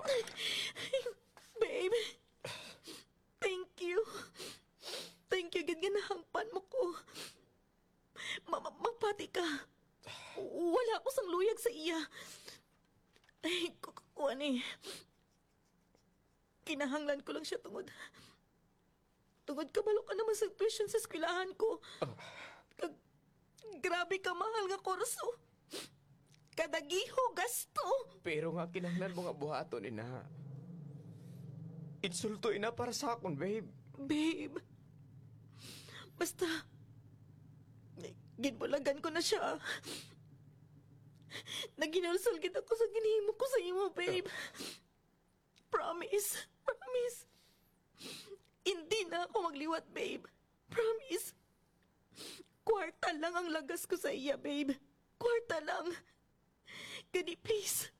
Babe, thank you. Thank you, ganganahangpan mo ko. Magpati ka. Wala ko sang luyag sa iya. Ay, kukuan eh. Kinahanglan ko lang siya tungod. Tungod kabalo ka naman sa tuition sa eskwelahan ko. Grabe ka mahal nga kurso. Kadagiho gasto. Pero nga kinahanglan mo nga buhaton, ina. Insulto, ina, para sa akon, babe. Babe, basta, ginbulagan ko na siya. Naginalsal kita ko sa ginihimo ko sa imo, babe. Promise, promise. Hindi na ako magliwat, babe. Promise. Kwarta lang ang lagas ko sa iya, babe. Kwarta lang. Gani, please.